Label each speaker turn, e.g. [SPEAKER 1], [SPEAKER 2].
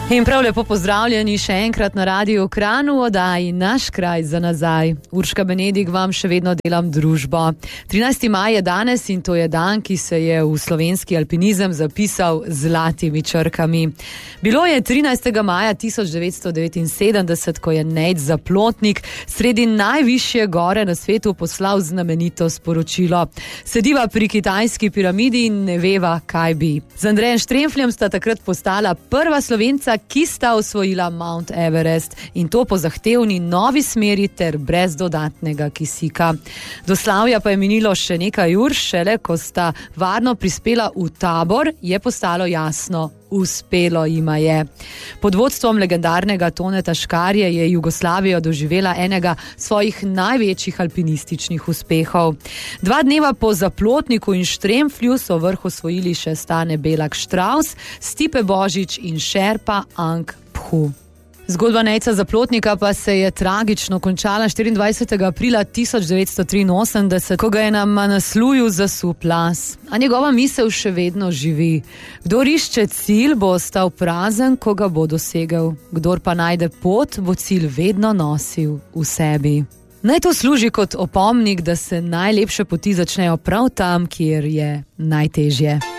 [SPEAKER 1] In prav lepo pozdravljeni še enkrat na Radiu Kranj v oddaji Naš kraj za nazaj. Urška Benedik vam še vedno delam družbo. 13. maj je danes in to je dan, ki se je v slovenski alpinizem zapisal z zlatimi črkami. Bilo je 13. maja 1979, ko je Nejc Zaplotnik sredi najvišje gore na svetu poslal znamenito sporočilo. Sediva pri kitajski piramidi in ne veva, kaj bi. Z Andrejem Štremfljem sta takrat postala prva Slovenca, ki sta osvojila Mount Everest in to po zahtevni novi smeri ter brez dodatnega kisika. Do slavja pa je minilo še nekaj ur, šele ko sta varno prispela v tabor, je postalo jasno, uspelo jima je. Pod vodstvom legendarnega Toneta Škarje je Jugoslavija doživela enega svojih največjih alpinističnih uspehov. 2 dneva po Zaplotniku in Štremflju so vrh osvojili še Stane Belak Štravs, Stipe Božič in šerpa Ang Phu. Zgodba Nejca Zaplotnika pa se je tragično končala 24. aprila 1983, ko ga je na Manasluju zasul plaz. A njegova misel še vedno živi. Kdor išče cilj, bo ostal prazen, ko ga bo dosegel. Kdor pa najde pot, bo cilj vedno nosil v sebi. Naj to služi kot opomnik, da se najlepše poti začnejo prav tam, kjer je najtežje.